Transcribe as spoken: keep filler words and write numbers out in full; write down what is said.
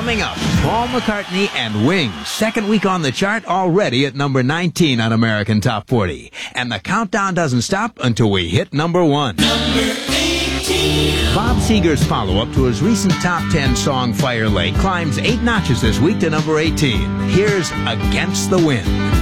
Coming up, Paul McCartney and Wings. Second week on the chart, already at number nineteen on American Top forty. And the countdown doesn't stop until we hit number one. Number eighteen. Bob Seger's follow-up to his recent top ten song, Fire Lake, climbs eight notches this week to number eighteen. Here's Against the Wind.